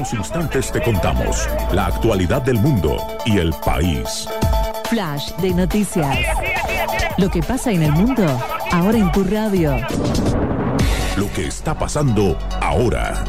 unos instantes te contamos la actualidad del mundo y el país. Flash de noticias. Lo que pasa en el mundo, ahora en tu radio. Lo que está pasando ahora.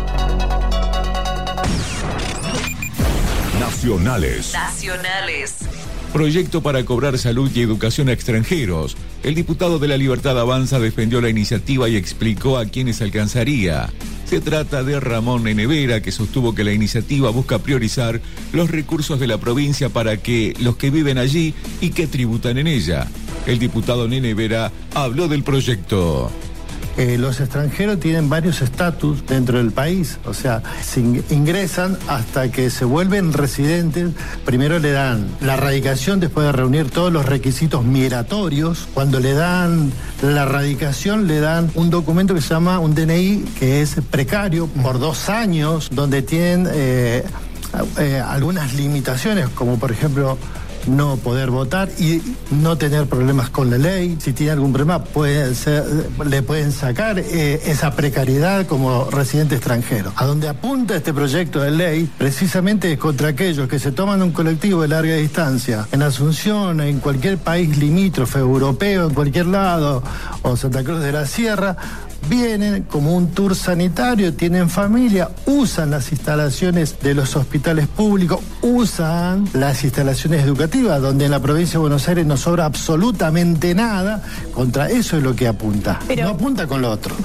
Nacionales. Proyecto para cobrar salud y educación a extranjeros. El diputado de La Libertad Avanza defendió la iniciativa y explicó a quiénes alcanzaría. Se trata de Ramón Nenevera, que sostuvo que la iniciativa busca priorizar los recursos de la provincia para que los que viven allí y que tributan en ella. El diputado Nenevera habló del proyecto. Los extranjeros tienen varios estatus dentro del país, o sea, ingresan hasta que se vuelven residentes. Primero le dan la radicación después de reunir todos los requisitos migratorios. Cuando le dan la radicación, le dan un documento que se llama un DNI, que es precario por 2 años, donde tienen algunas limitaciones, como por ejemplo no poder votar y no tener problemas con la ley. Si tiene algún problema, le pueden sacar esa precariedad como residente extranjero. A donde apunta este proyecto de ley, precisamente es contra aquellos que se toman un colectivo de larga distancia en Asunción, en cualquier país limítrofe, europeo, en cualquier lado, o Santa Cruz de la Sierra. Vienen como un tour sanitario, tienen familia, usan las instalaciones de los hospitales públicos, usan las instalaciones educativas, donde en la provincia de Buenos Aires no sobra absolutamente nada. Contra eso es lo que apunta, no apunta con lo otro.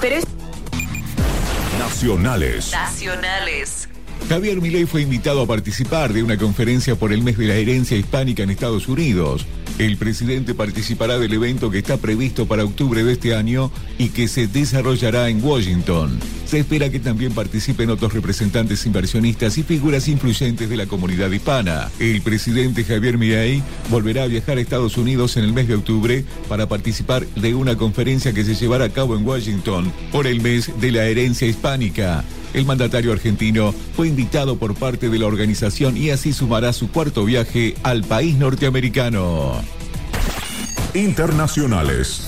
Nacionales. Javier Milei fue invitado a participar de una conferencia por el mes de la herencia hispánica en Estados Unidos. El presidente participará del evento que está previsto para octubre de este año y que se desarrollará en Washington. Se espera que también participen otros representantes inversionistas y figuras influyentes de la comunidad hispana. El presidente Javier Milei volverá a viajar a Estados Unidos en el mes de octubre para participar de una conferencia que se llevará a cabo en Washington por el mes de la herencia hispánica. El mandatario argentino fue invitado por parte de la organización y así sumará su 4º viaje al país norteamericano. Internacionales.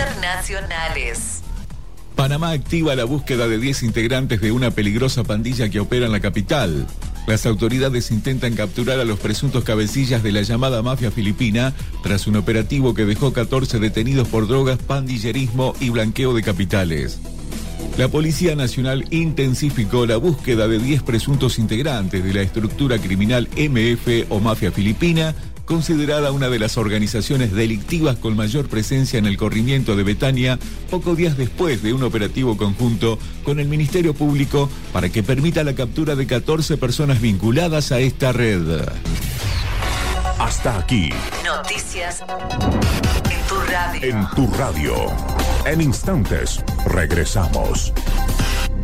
Panamá activa la búsqueda de 10 integrantes de una peligrosa pandilla que opera en la capital. Las autoridades intentan capturar a los presuntos cabecillas de la llamada mafia filipina tras un operativo que dejó 14 detenidos por drogas, pandillerismo y blanqueo de capitales. La Policía Nacional intensificó la búsqueda de 10 presuntos integrantes de la estructura criminal MF o Mafia Filipina, considerada una de las organizaciones delictivas con mayor presencia en el corrimiento de Betania, pocos días después de un operativo conjunto con el Ministerio Público para que permita la captura de 14 personas vinculadas a esta red. Hasta aquí. Noticias en tu radio. En tu radio. En instantes, regresamos.